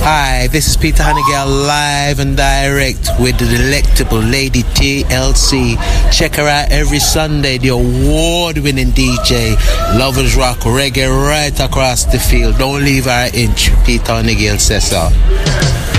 Hi, this is Peter Hannigal live and direct with the delectable Lady TLC. Check her out every Sunday, the award-winning DJ. Lovers rock reggae right across the field. Don't leave her an inch. Peter Hannigal says so.